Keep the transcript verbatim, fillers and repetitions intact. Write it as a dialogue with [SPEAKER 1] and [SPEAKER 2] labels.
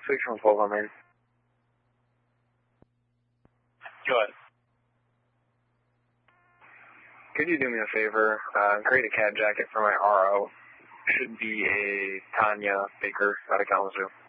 [SPEAKER 1] six one twelve, I'm in.
[SPEAKER 2] Go ahead.
[SPEAKER 1] Could you do me a favor? Uh, create a cab jacket for my R O. Should be a Tanya Baker out of Kalamazoo.